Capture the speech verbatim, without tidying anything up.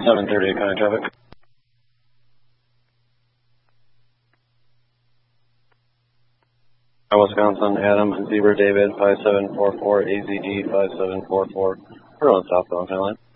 seven thirty county traffic. Wisconsin, Adam, Zebra, David, five seven four four, A Z D five seven four four. We're on southbound Highline.